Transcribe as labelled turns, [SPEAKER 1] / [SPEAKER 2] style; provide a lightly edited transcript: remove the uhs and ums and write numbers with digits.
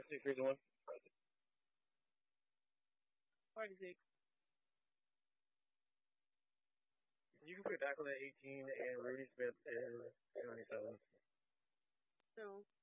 [SPEAKER 1] 6, 3, 2, 1.
[SPEAKER 2] Party 6.
[SPEAKER 1] You can put Michael at 18 and Rudy Smith at 27.
[SPEAKER 2] So